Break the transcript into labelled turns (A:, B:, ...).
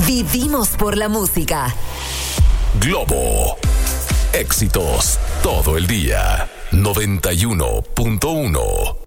A: Vivimos por la música.
B: Globo. Éxitos todo el día. 91.1.